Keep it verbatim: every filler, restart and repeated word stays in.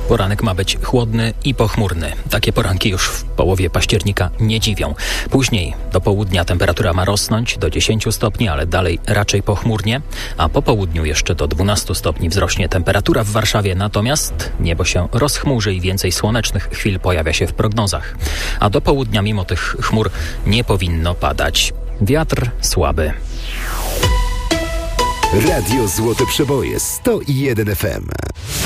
Poranek ma być chłodny i pochmurny. Takie poranki już w połowie października nie dziwią. Później do południa temperatura ma rosnąć do dziesięciu stopni, ale dalej raczej pochmurnie, a po południu jeszcze do dwunastu stopni wzrośnie temperatura w Warszawie, natomiast niebo się rozchmurzy i więcej słonecznych chwil pojawia się w prognozach. A do południa mimo tych chmur nie powinno padać. Wiatr słaby. Radio Złote Przeboje sto jeden F M.